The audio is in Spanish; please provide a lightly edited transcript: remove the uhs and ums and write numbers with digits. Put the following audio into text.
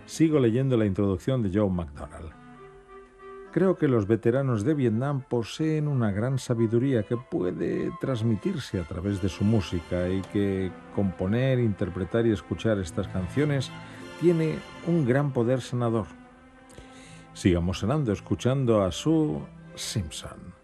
Sigo leyendo la introducción de Joe McDonald. Creo que los veteranos de Vietnam poseen una gran sabiduría que puede transmitirse a través de su música y que componer, interpretar y escuchar estas canciones tiene un gran poder sanador. Sigamos sanando escuchando a Sue Simpson.